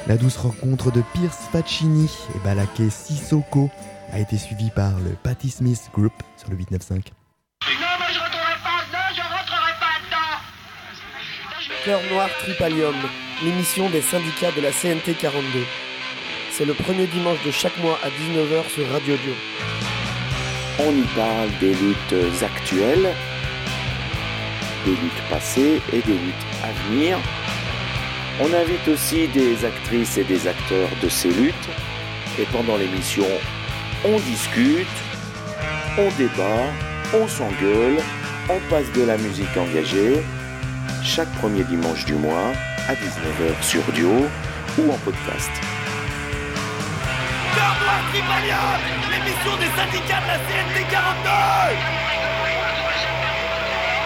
La douce rencontre de Pierce Faccini et Balaké Sissoko a été suivie par le Patti Smith Group sur le 895. Non, moi je rentrerai pas dedans, je rentrerai pas dedans. Cœur Noir Tripalium, l'émission des syndicats de la CNT 42. C'est le premier dimanche de chaque mois à 19h sur Radio Dio. On y parle des luttes actuelles, des luttes passées et des luttes à venir. On invite aussi des actrices et des acteurs de ces luttes. Et pendant l'émission, on discute, on débat, on s'engueule, on passe de la musique engagée. Chaque premier dimanche du mois à 19h sur Dio ou en podcast. Cœur Noir Tripalium, l'émission des syndicats de la CNT 42.